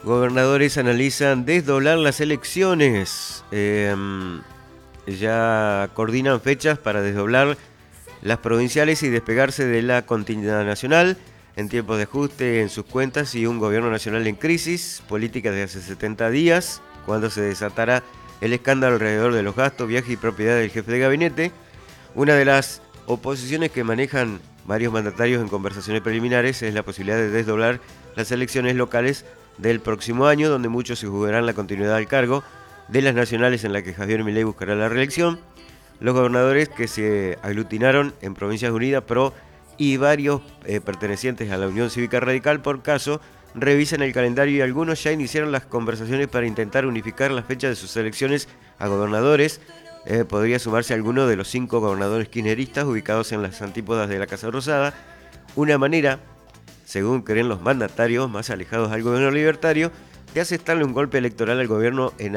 Gobernadores analizan desdoblar las elecciones. Ya coordinan fechas para desdoblar las provinciales y despegarse de la contienda nacional en tiempos de ajuste en sus cuentas y un gobierno nacional en crisis política de hace 70 días, cuando se desatará el escándalo alrededor de los gastos, viajes y propiedad del jefe de gabinete. Una de las oposiciones que manejan varios mandatarios en conversaciones preliminares es la posibilidad de desdoblar las elecciones locales del próximo año, donde muchos se jugarán la continuidad al cargo, de las nacionales en las que Javier Milei buscará la reelección. Los gobernadores que se aglutinaron en Provincias Unidas, PRO y varios pertenecientes a la Unión Cívica Radical por caso, revisan el calendario y algunos ya iniciaron las conversaciones para intentar unificar las fechas de sus elecciones a gobernadores. Podría sumarse alguno de los 5 gobernadores kirchneristas ubicados en las antípodas de la Casa Rosada. Una manera, según creen los mandatarios más alejados al gobierno libertario, de asestarle un golpe electoral al gobierno en